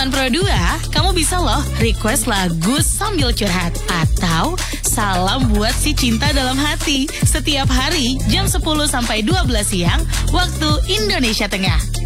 One Pro 2, kamu bisa loh request lagu sambil curhat atau salam buat si cinta dalam hati setiap hari jam 10 sampai 12 siang waktu Indonesia Tengah.